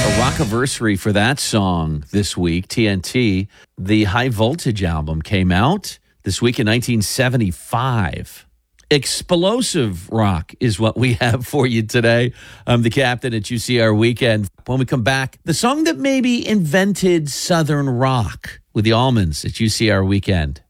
A rockiversary for that song this week, TNT. The High Voltage album came out this week in 1975. Explosive rock is what we have for you today. I'm the captain at UCR Weekend. When we come back, the song that maybe invented Southern rock with the Almonds at UCR Weekend.